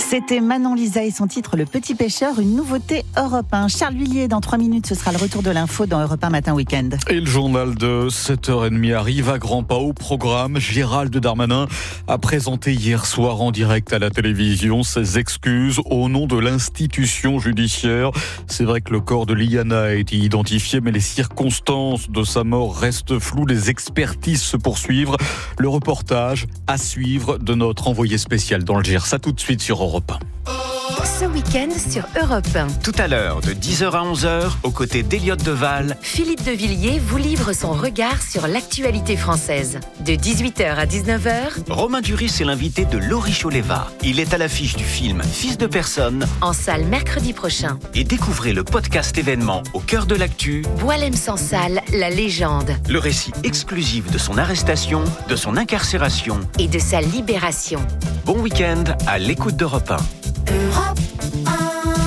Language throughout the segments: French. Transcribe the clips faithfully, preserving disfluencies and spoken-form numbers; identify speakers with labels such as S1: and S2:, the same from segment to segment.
S1: C'était Manon Lisa et son titre Le Petit Pêcheur, une nouveauté Europe un. Charles Huillier, dans trois minutes, ce sera le retour de l'info dans Europe un Matin Week-end.
S2: Et le journal de sept heures trente arrive à grands pas au programme. Gérald Darmanin a présenté hier soir en direct à la télévision ses excuses au nom de l'institution judiciaire. C'est vrai que le corps de Liana a été identifié, mais les circonstances de sa mort restent floues. Les expertises se poursuivent. Le reportage à suivre de notre envoyé spécial dans le Gers. Ça tout de suite sur Europe un.
S3: Ce week-end sur Europe un.
S4: Tout à l'heure, de dix heures à onze heures, aux côtés d'Eliott Deval,
S3: Philippe de Villiers vous livre son regard sur l'actualité française. De dix-huit heures à dix-neuf heures,
S4: Romain Duris est l'invité de Laurie Choleva. Il est à l'affiche du film Fils de personne,
S3: en salle mercredi prochain.
S4: Et découvrez le podcast événement au cœur de l'actu,
S3: Boualem Sansal, la légende.
S4: Le récit exclusif de son arrestation, de son incarcération
S3: et de sa libération.
S4: Bon week-end à l'écoute d'Europe un.
S3: Europe un.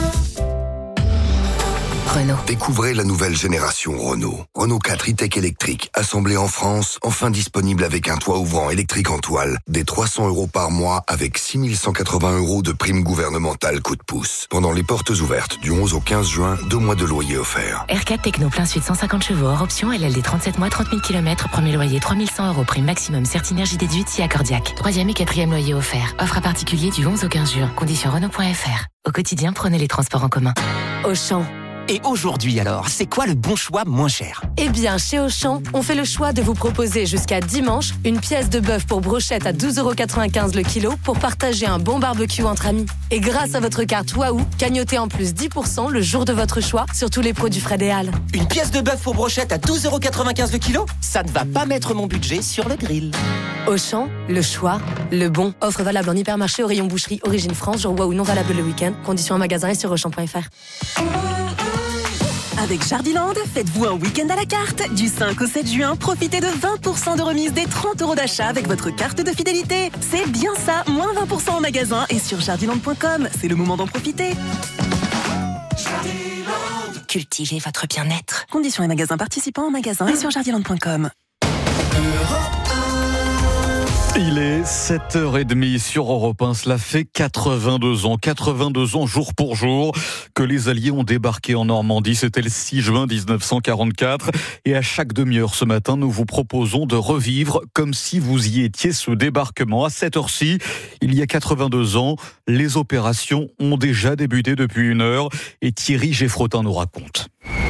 S3: Renault.
S5: Découvrez la nouvelle génération Renault. Renault quatre e-Tech électrique, assemblé en France, enfin disponible avec un toit ouvrant électrique en toile, des trois cents euros par mois avec six mille cent quatre-vingts euros de prime gouvernementale coup de pouce. Pendant les portes ouvertes du onze au quinze juin, deux mois de loyer offerts.
S6: R quatre Techno plein suite cent cinquante chevaux hors option, L L D trente-sept mois, trente mille kilomètres, premier loyer trois mille cent euros, prime maximum Certinergie déduite si accordiaque. Troisième et quatrième loyer offert. Offre à particulier du onze au quinze juin. Conditions Renault point F R. Au quotidien, prenez les transports en commun.
S7: Auchan.
S8: Et aujourd'hui alors, c'est quoi le bon choix moins cher ?
S7: Eh bien, chez Auchan, on fait le choix de vous proposer jusqu'à dimanche une pièce de bœuf pour brochette à douze euros quatre-vingt-quinze le kilo pour partager un bon barbecue entre amis. Et grâce à votre carte Waouh, cagnotez en plus dix pour cent le jour de votre choix sur tous les produits Fred et Hall.
S8: Une pièce de bœuf pour brochette à douze euros quatre-vingt-quinze le kilo ? Ça ne va pas mettre mon budget sur le grill.
S7: Auchan, le choix, le bon. Offre valable en hypermarché au rayon boucherie Origine France, jour Waouh non valable le week-end. Conditions en magasin et sur auchan point F R.
S9: Avec Jardiland, faites-vous un week-end à la carte. Du cinq au sept juin, profitez de vingt pour cent de remise des trente euros d'achat avec votre carte de fidélité. C'est bien ça, moins vingt pour cent en magasin et sur jardiland point com. C'est le moment d'en profiter.
S6: Jardiland. Cultivez votre bien-être.
S9: Conditions et magasins participants en magasin et sur jardiland point com.
S2: Il est sept heures trente sur Europe un. Cela fait quatre-vingt-deux ans, quatre-vingt-deux ans jour pour jour que les Alliés ont débarqué en Normandie. C'était le six juin dix-neuf cent quarante-quatre. Et à chaque demi-heure ce matin, nous vous proposons de revivre comme si vous y étiez ce débarquement. À cette heure-ci, il y a quatre-vingt-deux ans, les opérations ont déjà débuté depuis une heure. Et Thierry Geffrotin nous raconte.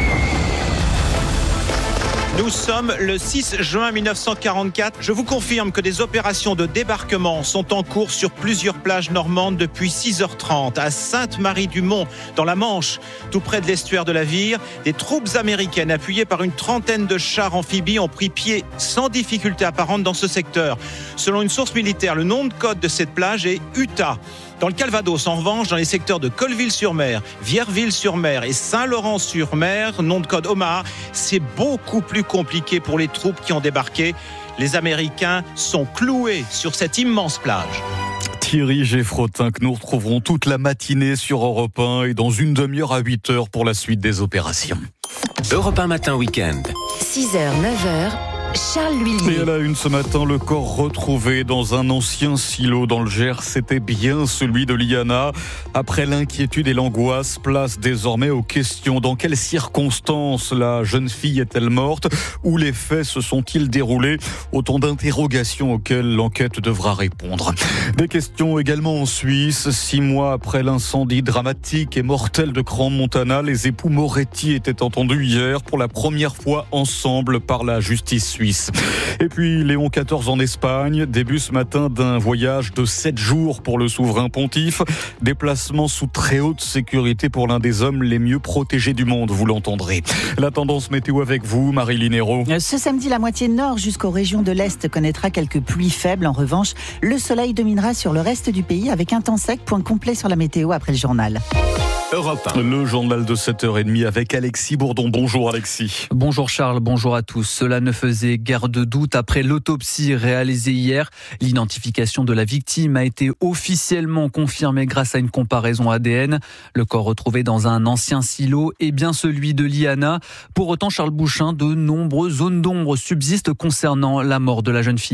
S10: Nous sommes le six juin mille neuf cent quarante-quatre. Je vous confirme que des opérations de débarquement sont en cours sur plusieurs plages normandes depuis six heures trente. À Sainte-Marie-du-Mont, dans la Manche, tout près de l'estuaire de la Vire, des troupes américaines appuyées par une trentaine de chars amphibies ont pris pied sans difficulté apparente dans ce secteur. Selon une source militaire, le nom de code de cette plage est Utah. Dans le Calvados, en revanche, dans les secteurs de Colleville-sur-Mer, Vierville-sur-Mer et Saint-Laurent-sur-Mer, nom de code Omaha, c'est beaucoup plus compliqué pour les troupes qui ont débarqué. Les Américains sont cloués sur cette immense plage.
S2: Thierry Geffrotin, que nous retrouverons toute la matinée sur Europe un et dans une demi-heure à huit heures pour la suite des opérations.
S4: Europe un Matin Week-end.
S3: six heures, neuf heures. Charles Huillier.
S2: Et à la une ce matin, le corps retrouvé dans un ancien silo dans le Gers, c'était bien celui de Liana. Après l'inquiétude et l'angoisse, place désormais aux questions. Dans quelles circonstances la jeune fille est-elle morte? Où les faits se sont-ils déroulés? Autant d'interrogations auxquelles l'enquête devra répondre. Des questions également en Suisse. Six mois après l'incendie dramatique et mortel de Crans-Montana, les époux Moretti étaient entendus hier pour la première fois ensemble par la justice suisse. Et puis Léon quatorze en Espagne, début ce matin d'un voyage de sept jours pour le souverain pontife, déplacement sous très haute sécurité pour l'un des hommes les mieux protégés du monde, vous l'entendrez. La tendance météo avec vous, Marie-Line Hérault.
S1: Ce samedi, la moitié nord jusqu'aux régions de l'Est connaîtra quelques pluies faibles. En revanche, le soleil dominera sur le reste du pays avec un temps sec. Point complet sur la météo après le journal.
S2: Europe un. Le journal de sept heures trente avec Alexis Bourdon. Bonjour Alexis.
S11: Bonjour Charles, bonjour à tous. Cela ne faisait guère de doute après l'autopsie réalisée hier. L'identification de la victime a été officiellement confirmée grâce à une comparaison A D N. Le corps retrouvé dans un ancien silo est bien celui de Liana. Pour autant, Charles Bouchin, de nombreuses zones d'ombre subsistent concernant la mort de la jeune fille.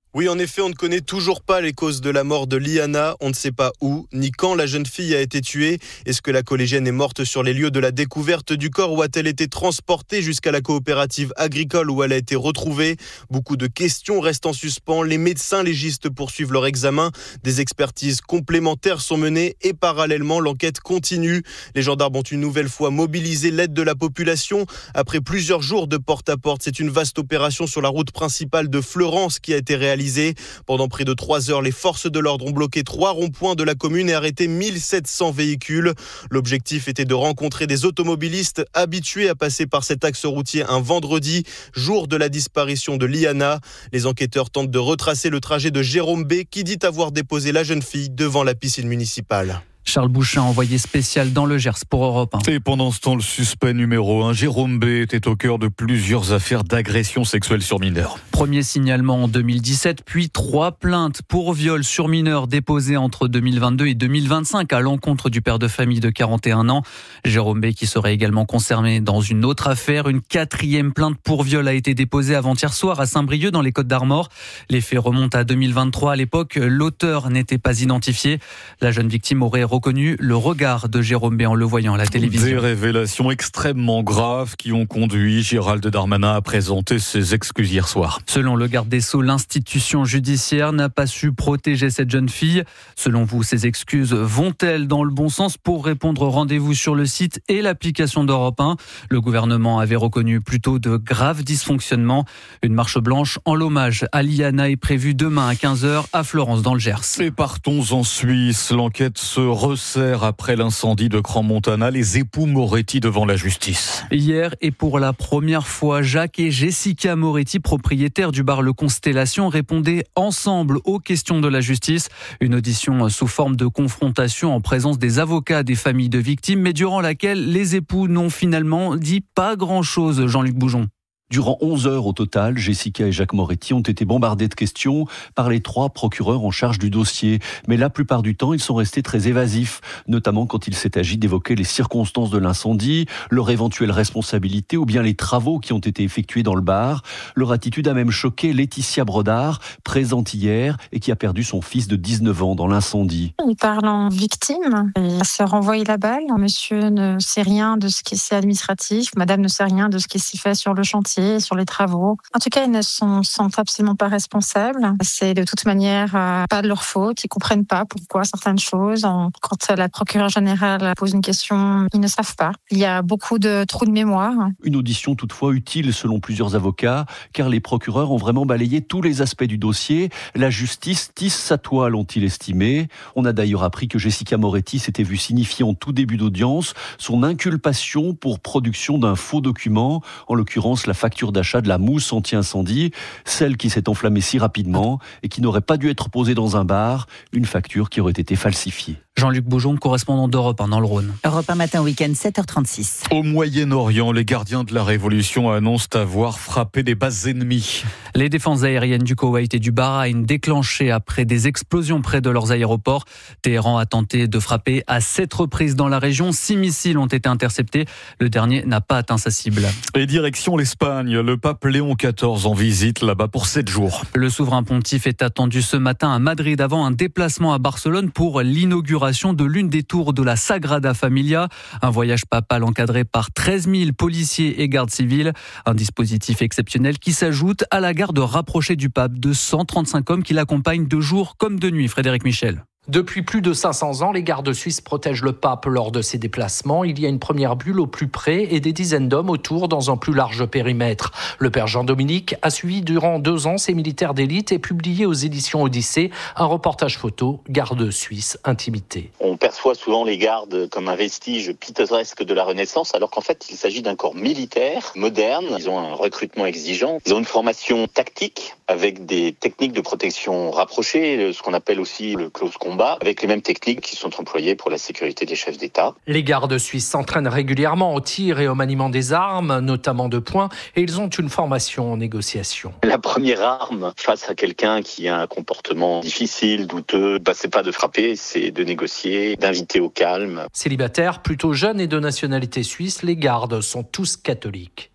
S12: Oui, en effet, on ne connaît toujours pas les causes de la mort de Liana. On ne sait pas où ni quand la jeune fille a été tuée. Est-ce que la collégienne est morte sur les lieux de la découverte du corps ou a-t-elle été transportée jusqu'à la coopérative agricole où elle a été retrouvée ? Beaucoup de questions restent en suspens. Les médecins légistes poursuivent leur examen. Des expertises complémentaires sont menées et parallèlement, l'enquête continue. Les gendarmes ont une nouvelle fois mobilisé l'aide de la population. Après plusieurs jours de porte-à-porte, c'est une vaste opération sur la route principale de Fleurance qui a été réalisée. Pendant près de trois heures, les forces de l'ordre ont bloqué trois ronds-points de la commune et arrêté mille sept cents véhicules. L'objectif était de rencontrer des automobilistes habitués à passer par cet axe routier un vendredi, jour de la disparition de Liana. Les enquêteurs tentent de retracer le trajet de Jérôme B, qui dit avoir déposé la jeune fille devant la piscine municipale.
S11: Charles Bouchin, envoyé spécial dans le Gers pour Europe un.
S2: Et pendant ce temps, le suspect numéro un, Jérôme B, était au cœur de plusieurs affaires d'agression sexuelle sur mineurs.
S11: Premier signalement en deux mille dix-sept, puis trois plaintes pour viol sur mineurs déposées entre deux mille vingt-deux et deux mille vingt-cinq à l'encontre du père de famille de quarante et un ans. Jérôme B, qui serait également concerné dans une autre affaire. Une quatrième plainte pour viol a été déposée avant-hier soir à Saint-Brieuc dans les Côtes-d'Armor. Les faits remontent à deux mille vingt-trois. À l'époque, l'auteur n'était pas identifié. La jeune victime aurait reconnu le regard de Jérôme B en le voyant à la télévision.
S2: Des révélations extrêmement graves qui ont conduit Gérald Darmanin à présenter ses excuses hier soir.
S11: Selon le garde des Sceaux, l'institution judiciaire n'a pas su protéger cette jeune fille. Selon vous, ces excuses vont-elles dans le bon sens? Pour répondre, rendez-vous sur le site et l'application d'Europe un. Le gouvernement avait reconnu plutôt de graves dysfonctionnements. Une marche blanche en l'hommage à Liana est prévue demain à quinze heures à Florence dans le Gers.
S2: Et partons en Suisse. L'enquête se resserre après l'incendie de Crans-Montana. Les époux Moretti devant la justice.
S11: Hier et pour la première fois, Jacques et Jessica Moretti, propriétaires du bar Le Constellation, répondaient ensemble aux questions de la justice. Une audition sous forme de confrontation en présence des avocats des familles de victimes, mais durant laquelle les époux n'ont finalement dit pas grand-chose. Jean-Luc Boujon.
S13: Durant onze heures au total, Jessica et Jacques Moretti ont été bombardés de questions par les trois procureurs en charge du dossier. Mais la plupart du temps, ils sont restés très évasifs, notamment quand il s'est agi d'évoquer les circonstances de l'incendie, leur éventuelle responsabilité ou bien les travaux qui ont été effectués dans le bar. Leur attitude a même choqué Laetitia Brodard, présente hier et qui a perdu son fils de dix-neuf ans dans l'incendie.
S14: Il parle en victime, il se renvoie la balle. Monsieur ne sait rien de ce qui est administratif, madame ne sait rien de ce qui s'est fait sur le chantier, sur les travaux. En tout cas, ils ne sont, sont absolument pas responsables. C'est de toute manière euh, pas de leur faute. Ils comprennent pas pourquoi certaines choses. En, quand la procureure générale pose une question, ils ne savent pas. Il y a beaucoup de trous de mémoire.
S13: Une audition toutefois utile selon plusieurs avocats, car les procureurs ont vraiment balayé tous les aspects du dossier. La justice tisse sa toile, ont-ils estimé. On a d'ailleurs appris que Jessica Moretti s'était vue signifier en tout début d'audience son inculpation pour production d'un faux document, en l'occurrence la facture d'achat de la mousse anti-incendie, celle qui s'est enflammée si rapidement et qui n'aurait pas dû être posée dans un bar, une facture qui aurait été falsifiée.
S11: Jean-Luc Boujon, correspondant d'Europe un dans le Rhône.
S1: Europe un matin week-end, sept heures trente-six.
S2: Au Moyen-Orient, les gardiens de la Révolution annoncent avoir frappé des bases ennemies.
S11: Les défenses aériennes du Koweït et du Bahreïn déclenchées après des explosions près de leurs aéroports. Téhéran a tenté de frapper à sept reprises dans la région. Six missiles ont été interceptés. Le dernier n'a pas atteint sa cible.
S2: Et direction l'Espagne, le pape Léon quatorze en visite là-bas pour sept jours.
S11: Le souverain pontife est attendu ce matin à Madrid avant un déplacement à Barcelone pour l'inauguration de l'une des tours de la Sagrada Familia. Un voyage papal encadré par treize mille policiers et gardes civils. Un dispositif exceptionnel qui s'ajoute à la garde rapprochée du pape de cent trente-cinq hommes qui l'accompagnent de jour comme de nuit. Frédéric Michel.
S15: Depuis plus de cinq cents ans, les gardes suisses protègent le pape lors de ses déplacements. Il y a une première bulle au plus près et des dizaines d'hommes autour dans un plus large périmètre. Le père Jean-Dominique a suivi durant deux ans ces militaires d'élite et publié aux éditions Odyssée un reportage photo « Garde suisse, intimité ».
S16: On perçoit souvent les gardes comme un vestige pittoresque de la Renaissance, alors qu'en fait, il s'agit d'un corps militaire, moderne. Ils ont un recrutement exigeant. Ils ont une formation tactique avec des techniques de protection rapprochées, ce qu'on appelle aussi le close combat, avec les mêmes techniques qui sont employées pour la sécurité des chefs d'État.
S15: Les gardes suisses s'entraînent régulièrement au tir et au maniement des armes, notamment de poing, et ils ont une formation en négociation.
S16: La première arme face à quelqu'un qui a un comportement difficile, douteux, bah, c'est pas de frapper, c'est de négocier, d'inviter au calme.
S15: Célibataires, plutôt jeunes et de nationalité suisse, les gardes sont tous catholiques.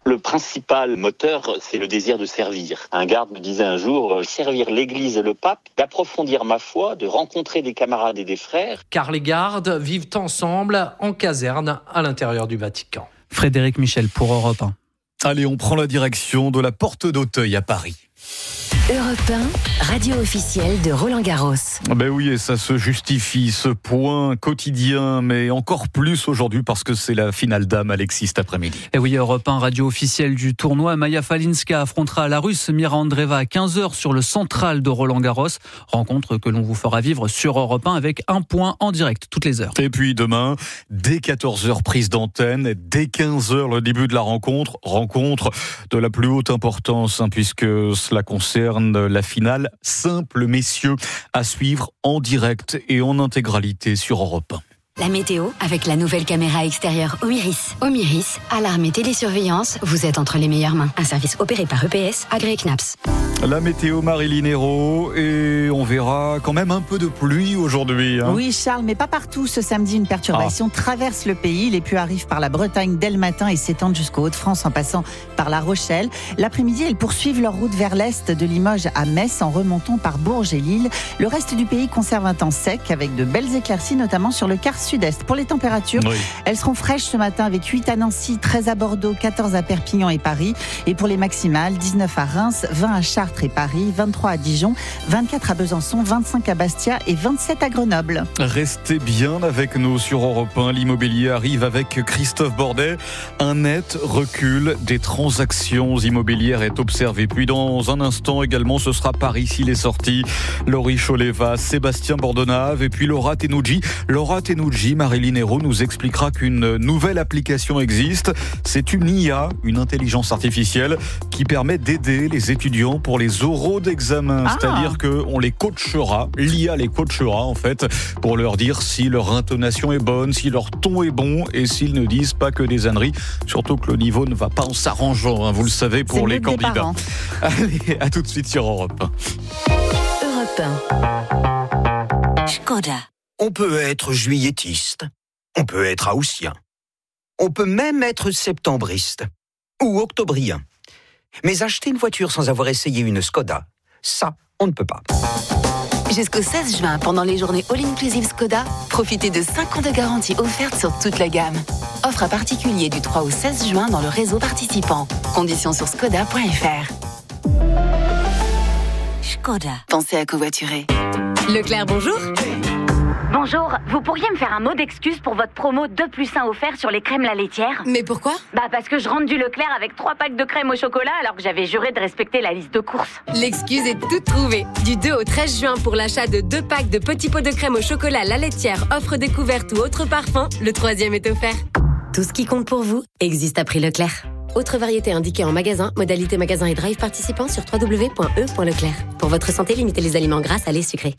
S16: Le principal moteur, c'est le désir de servir. Un garde me disait un jour, servir l'Église et le pape, d'approfondir ma foi, de rencontrer des camarades et des frères.
S15: Car les gardes vivent ensemble en caserne à l'intérieur du Vatican.
S11: Frédéric Michel pour Europe un.
S2: Allez, on prend la direction de la Porte d'Auteuil à Paris.
S3: Europe un, radio officielle de Roland-Garros.
S2: Ben oui, et ça se justifie, ce point quotidien, mais encore plus aujourd'hui parce que c'est la finale dame, Alexis, cet après-midi.
S11: Et oui, Europe un, radio officielle du tournoi. Maya Falinska affrontera la Russe Mira Andreeva à quinze heures sur le central de Roland-Garros. Rencontre que l'on vous fera vivre sur Europe un avec un point en direct toutes les heures.
S2: Et puis demain, dès quatorze heures prise d'antenne, dès quinze heures le début de la rencontre. Rencontre de la plus haute importance, hein, puisque cela concerne la finale simple messieurs à suivre en direct et en intégralité sur Europe un.
S17: La météo avec la nouvelle caméra extérieure Omiris. Omiris, alarme et télésurveillance, vous êtes entre les meilleures mains. Un service opéré par E P S, agréé C N A P S.
S2: La météo Marilyn Hérault, et on verra quand même un peu de pluie aujourd'hui. Hein.
S1: Oui Charles, mais pas partout. Ce samedi, une perturbation ah. traverse le pays. Les pluies arrivent par la Bretagne dès le matin et s'étendent jusqu'aux Hauts-de-France en passant par La Rochelle. L'après-midi, elles poursuivent leur route vers l'est de Limoges à Metz en remontant par Bourges et Lille. Le reste du pays conserve un temps sec avec de belles éclaircies, notamment sur le quart sud-est. Pour les températures, oui. elles seront fraîches ce matin avec huit à Nancy, treize à Bordeaux, quatorze à Perpignan et Paris. Et pour les maximales, dix-neuf à Reims, vingt à Chartres et Paris, vingt-trois à Dijon, vingt-quatre à Besançon, vingt-cinq à Bastia et vingt-sept à Grenoble.
S2: Restez bien avec nous sur Europe un. L'immobilier arrive avec Christophe Bordet. Un net recul des transactions immobilières est observé. Puis dans un instant également, ce sera Paris s'il est sorti. Laurie Choleva, Sébastien Bordonnave et puis Laura Tenouji. Laura Tenouji, Marilyn Hérault nous expliquera qu'une nouvelle application existe. C'est une I A, une intelligence artificielle, qui permet d'aider les étudiants pour les oraux d'examen. Ah. C'est-à-dire qu'on les coachera, l'I A les coachera en fait, pour leur dire si leur intonation est bonne, si leur ton est bon et s'ils ne disent pas que des âneries. Surtout que le niveau ne va pas en s'arrangeant, hein, vous le savez, pour les candidats. Allez, à tout de suite sur Europe un.
S3: Europe un.
S18: Skoda. On peut être juilletiste, on peut être haussien, on peut même être septembriste ou octobrien. Mais acheter une voiture sans avoir essayé une Skoda, ça, on ne peut pas.
S19: Jusqu'au seize juin, pendant les journées All Inclusive Skoda, profitez de cinq ans de garantie offerte sur toute la gamme. Offre à particulier du trois au seize juin dans le réseau participant. Conditions sur skoda point f r.
S18: Skoda.
S19: Pensez à covoiturer.
S20: Leclerc, bonjour.
S21: Bonjour, vous pourriez me faire un mot d'excuse pour votre promo deux plus un offert sur les crèmes la laitière ?
S20: Mais pourquoi ?
S21: Bah parce que je rentre du Leclerc avec trois packs de crème au chocolat alors que j'avais juré de respecter la liste de courses.
S20: L'excuse est toute trouvée. Du deux au treize juin pour l'achat de deux packs de petits pots de crème au chocolat la laitière, offre découverte ou autre parfum, le troisième est offert.
S7: Tout ce qui compte pour vous existe à prix Leclerc. Autre variété indiquée en magasin, modalité magasin et drive participant sur w w w point e point leclerc. Pour votre santé, limitez les aliments gras, salés, sucrés.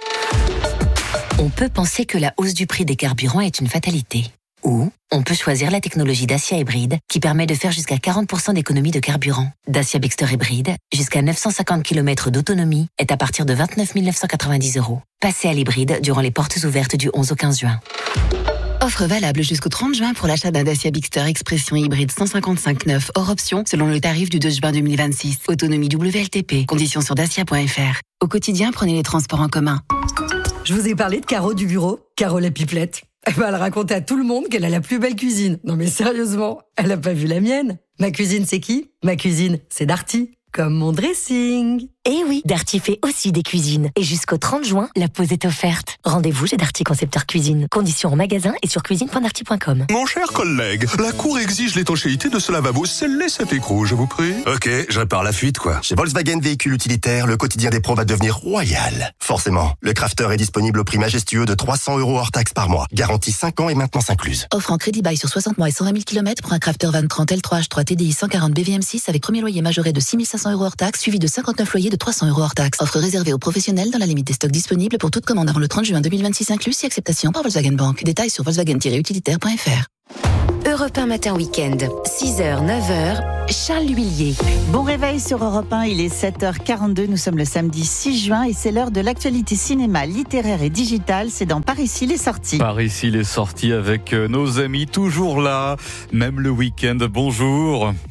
S6: On peut penser que la hausse du prix des carburants est une fatalité. Ou on peut choisir la technologie Dacia Hybride qui permet de faire jusqu'à quarante pour cent d'économie de carburant. Dacia Bigster Hybride, jusqu'à neuf cent cinquante kilomètres d'autonomie, est à partir de vingt-neuf mille neuf cent quatre-vingt-dix euros. Passez à l'hybride durant les portes ouvertes du onze au quinze juin.
S19: Offre valable jusqu'au trente juin pour l'achat d'un Dacia Bigster Expression hybride cent cinquante-cinq neuf hors option selon le tarif du deux juin deux mille vingt-six. Autonomie W L T P. Conditions sur dacia point f r. Au quotidien, prenez les transports en commun.
S22: Je vous ai parlé de Caro du bureau, Caro la pipelette. Eh ben, elle racontait à tout le monde qu'elle a la plus belle cuisine. Non mais sérieusement, elle a pas vu la mienne. Ma cuisine, c'est qui ? Ma cuisine, c'est Darty. Comme mon dressing.
S6: Eh oui, Darty fait aussi des cuisines. Et jusqu'au trente juin, la pause est offerte. Rendez-vous chez Darty Concepteur Cuisine. Conditions en magasin et sur cuisine point darty point com.
S23: Mon cher collègue, la Cour exige l'étanchéité de ce lavabo scellé cet écrou, je vous prie.
S24: Ok, je répare la fuite, quoi. Chez Volkswagen Véhicules Utilitaires, le quotidien des pros va devenir royal. Forcément, le Crafter est disponible au prix majestueux de trois cents euros hors taxe par mois. Garantie cinq ans et maintenance incluse.
S19: Offre en crédit bail sur soixante mois et cent vingt mille kilomètres pour un Crafter vingt trente L trois H trois T D I cent quarante B V M six avec premier loyer majoré de six mille cinq cents euros hors taxe, suivi de cinquante-neuf loyers de trois cents euros hors taxe. Offre réservée aux professionnels dans la limite des stocks disponibles pour toute commande avant le trente juin deux mille vingt-six inclus, si acceptation par Volkswagen Bank. Détails sur volkswagen tiret utilitaire point f r.
S3: Europe un Matin Week-end, six heures, neuf heures, Charles L'Huillier.
S1: Bon réveil sur Europe un, il est sept heures quarante-deux, nous sommes le samedi six juin et c'est l'heure de l'actualité cinéma, littéraire et digitale, c'est dans Par ici les sorties.
S2: Par ici les sorties avec nos amis toujours là, même le week-end, bonjour.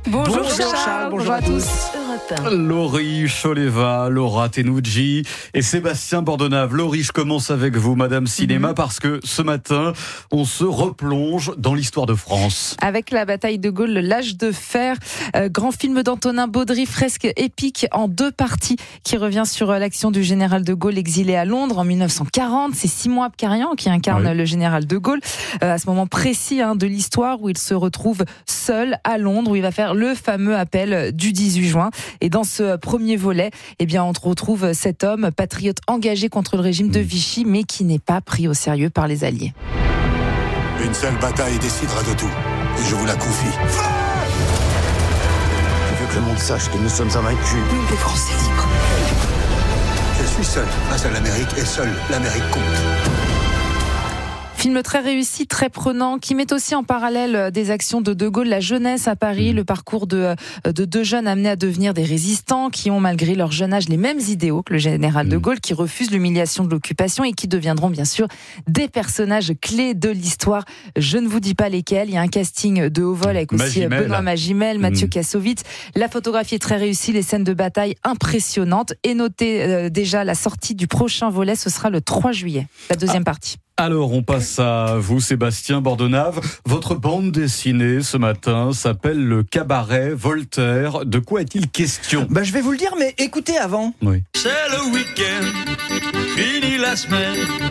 S5: Bonjour, bonjour Charles, bonjour à tous.
S2: Laurie Choleva, Laura Tenucci et Sébastien Bordenave. Laurie, je commence avec vous, Madame Cinéma, mm-hmm. parce que ce matin, on se replonge dans l'histoire de France.
S5: Avec la bataille de Gaulle, l'âge de fer, euh, grand film d'Antonin Baudry, fresque épique en deux parties, qui revient sur l'action du général de Gaulle exilé à Londres en dix-neuf cent quarante. C'est Simon Abkarian qui incarne oui. le général de Gaulle, euh, à ce moment précis hein, de l'histoire où il se retrouve seul à Londres, où il va faire le fameux appel du dix-huit juin. Et dans ce premier volet, eh bien, on retrouve cet homme, patriote engagé contre le régime de Vichy, mais qui n'est pas pris au sérieux par les Alliés.
S23: Une seule bataille décidera de tout, et je vous la confie.
S8: Je veux que le monde sache que nous sommes invaincus.
S23: Nous, les Français libres. Je suis seul face à l'Amérique, et seul l'Amérique compte.
S5: Film très réussi, très prenant, qui met aussi en parallèle des actions de De Gaulle, la jeunesse à Paris, le parcours de, de deux jeunes amenés à devenir des résistants, qui ont malgré leur jeune âge les mêmes idéaux que le général de Gaulle, qui refusent l'humiliation de l'occupation et qui deviendront bien sûr des personnages clés de l'histoire. Je ne vous dis pas lesquels, il y a un casting de haut vol avec aussi Magimel. Benoît Magimel, Mathieu mmh. Kassovitz. La photographie est très réussie, les scènes de bataille impressionnantes. Et notez euh, déjà la sortie du prochain volet, ce sera le trois juillet, la deuxième ah. partie.
S2: Alors, on passe à vous, Sébastien Bordenave. Votre bande dessinée ce matin s'appelle Le Cabaret Voltaire. De quoi est-il question ?
S9: Bah, je vais vous le dire, mais écoutez avant.
S2: Oui.
S10: C'est le week-end, fini la semaine,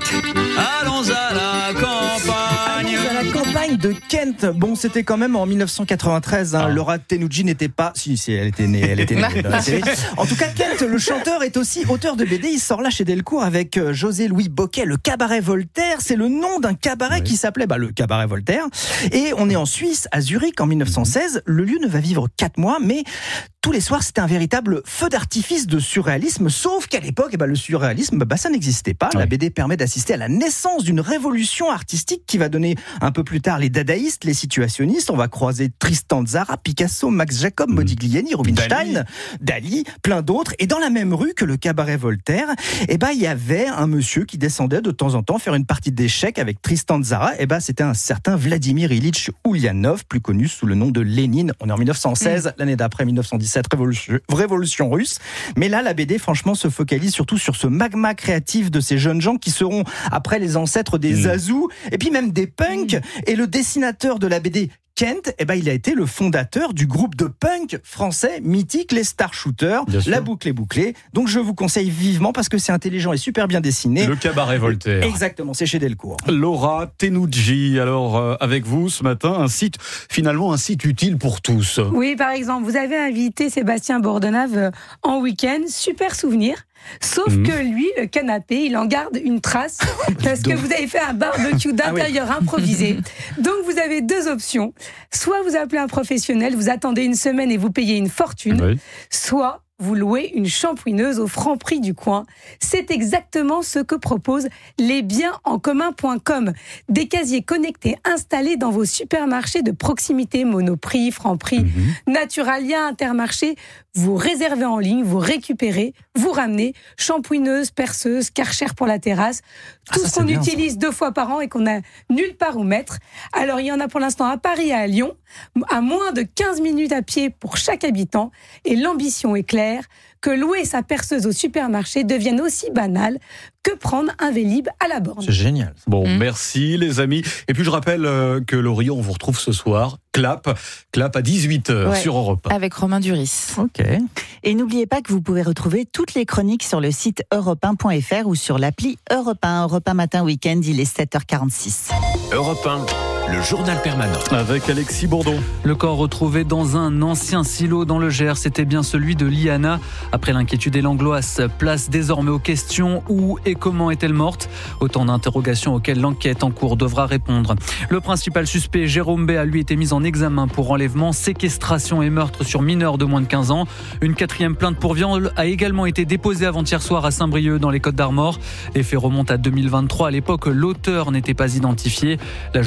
S10: allons à la campagne.
S9: Allons à la campagne de Kent. Bon, c'était quand même en dix-neuf cent quatre-vingt-treize. Hein. Ah. Laura Tenucci n'était pas... Si, si, elle était née, elle était née dans la série. En tout cas, Kent, le chanteur, est aussi auteur de B D. Il sort là chez Delcourt avec José-Louis Bocquet, Le Cabaret Voltaire. C'est le nom d'un cabaret oui. qui s'appelait bah, le Cabaret Voltaire. Et on est en Suisse, à Zurich, en dix-neuf cent seize. Le lieu ne va vivre quatre mois, mais tous les soirs, c'était un véritable feu d'artifice de surréalisme. Sauf qu'à l'époque, bah, le surréalisme, bah, ça n'existait pas. Oui. La B D permet d'assister à la naissance d'une révolution artistique qui va donner un peu plus tard les dadaïstes, les situationnistes. On va croiser Tristan Tzara, Picasso, Max Jacob, mmh. Modigliani, Rubinstein, Dali. Dali, plein d'autres. Et dans la même rue que le Cabaret Voltaire, eh bah, il y avait un monsieur qui descendait de temps en temps faire une partie d'échecs avec Tristan Tzara. Eh bah, c'était un certain Vladimir Ilitch Ulyanov, plus connu sous le nom de Lénine. On est en dix-neuf cent seize, mmh. l'année d'après, dix-neuf cent dix-sept, révolution, révolution russe. Mais là, la B D, franchement, se focalise surtout sur ce magma créatif de ces jeunes gens qui seront après les ancêtres des mmh. Zazous, et puis même des punks. Mmh. Et le dessinateur de la B D, Kent, eh ben, il a été le fondateur du groupe de punk français mythique, les Star Shooters. La boucle est bouclée. Donc je vous conseille vivement parce que c'est intelligent et super bien dessiné.
S2: Le Cabaret Voltaire.
S9: Exactement, c'est chez Delcourt.
S2: Laura Tenucci, alors euh, avec vous ce matin, un site, finalement un site utile pour tous.
S25: Oui, par exemple, vous avez invité Sébastien Bordenave en week-end, super souvenir. Sauf mmh. que lui, le canapé, il en garde une trace parce que vous avez fait un barbecue d'intérieur ah oui. improvisé. Donc vous avez deux options. Soit vous appelez un professionnel, vous attendez une semaine et vous payez une fortune. Oui. Soit vous louez une shampouineuse au franc prix du coin. C'est exactement ce que proposent les biens en commun point com. Des casiers connectés installés dans vos supermarchés de proximité, Monoprix, Franprix, mmh. Naturalia, Intermarché. Vous réservez en ligne, vous récupérez, vous ramenez shampouineuse, perceuse, Karcher pour la terrasse. Tout ah, ça, ce qu'on bien, utilise ça. deux fois par an et qu'on n'a nulle part où mettre. Alors, il y en a pour l'instant à Paris et à Lyon, à moins de quinze minutes à pied pour chaque habitant. Et l'ambition est claire, que louer sa perceuse au supermarché devienne aussi banal que prendre un Vélib à la borne.
S9: C'est génial.
S2: Bon, mmh. merci les amis. Et puis je rappelle euh, que Laurie, on vous retrouve ce soir. Clap, clap à dix-huit heures ouais, sur Europe un.
S5: Avec Romain Duris.
S9: Ok.
S1: Et n'oubliez pas que vous pouvez retrouver toutes les chroniques sur le site europe un point f r ou sur l'appli Europe un. Europe un Matin Week-end, il est sept heures quarante-six.
S4: Europe un. Le journal permanent.
S2: Avec Alexis Bourdon.
S11: Le corps retrouvé dans un ancien silo dans le Gers, c'était bien celui de Liana. Après l'inquiétude et l'angoisse, place désormais aux questions où et comment est-elle morte ? Autant d'interrogations auxquelles l'enquête en cours devra répondre. Le principal suspect, Jérôme B, a lui été mis en examen pour enlèvement, séquestration et meurtre sur mineurs de moins de quinze ans. Une quatrième plainte pour viol a également été déposée avant-hier soir à Saint-Brieuc dans les Côtes-d'Armor. Les faits remontent à deux mille vingt-trois. À l'époque, l'auteur n'était pas identifié. La jeune victime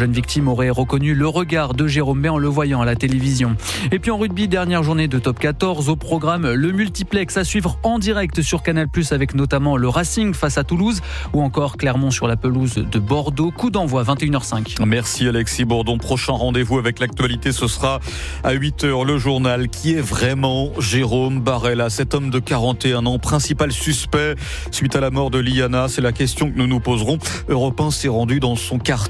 S11: aurait reconnu le regard de Jérôme Bay en le voyant à la télévision. Et puis en rugby, dernière journée de top quatorze. Au programme, le multiplex à suivre en direct sur Canal plus, avec notamment le Racing face à Toulouse ou encore Clermont sur la pelouse de Bordeaux. Coup d'envoi vingt et une heures cinq.
S2: Merci Alexis Bourdon. Prochain rendez-vous avec l'actualité, ce sera à huit heures. Le journal. Qui est vraiment Jérôme Barella, cet homme de quarante et un ans, principal suspect suite à la mort de Liana? C'est la question que nous nous poserons. Europe un s'est rendu dans son quartier.